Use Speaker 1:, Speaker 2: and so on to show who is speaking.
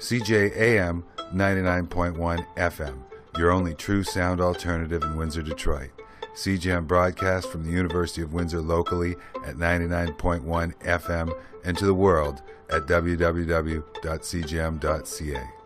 Speaker 1: CJAM 99.1 FM, your only true sound alternative in Windsor, Detroit. CJAM broadcasts from the University of Windsor locally at 99.1 FM and to the world at www.cjam.ca.